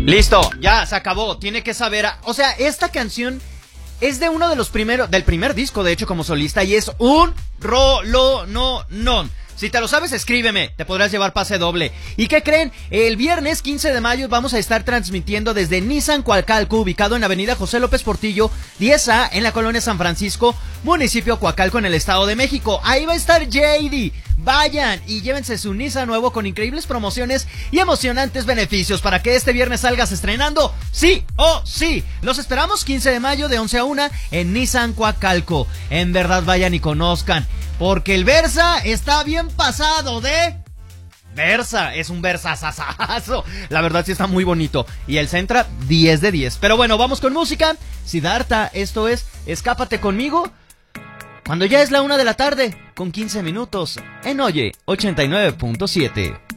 Listo, ya se acabó. Tiene que saber. O sea, esta canción es de uno de los primeros, del primer disco, de hecho, como solista, y es un rolononón. Si te lo sabes, escríbeme, te podrás llevar pase doble. ¿Y qué creen? El viernes 15 de mayo vamos a estar transmitiendo desde Nissan Coacalco, ubicado en Avenida José López Portillo, 10A, en la colonia San Francisco, municipio Coacalco, en el Estado de México. Ahí va a estar JD. Vayan y llévense su Nissan nuevo con increíbles promociones y emocionantes beneficios para que este viernes salgas estrenando, sí o sí. Los esperamos 15 de mayo de 11 a 1 en Nissan Coacalco. En verdad vayan y conozcan, porque el Versa está bien pasado de Versa, es un Versazazazo. La verdad sí está muy bonito. Y el Sentra, 10 de 10. Pero bueno, vamos con música. Siddhartha, esto es Escápate conmigo. Cuando ya es la 1 de la tarde, con 15 minutos, en Oye 89.7.